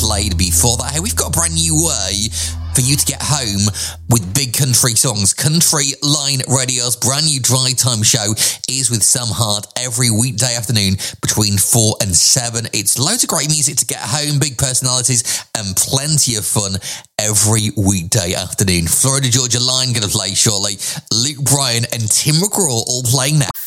played before that. Hey, we've got a brand new way for you to get home with big country songs. Country Line Radio's brand new Drive Time show is with Sam Hart every weekday afternoon between 4 and 7. It's loads of great music to get home, big personalities, and plenty of fun every weekday afternoon. Florida Georgia Line going to play shortly. Luke Bryan and Tim McGraw all playing now.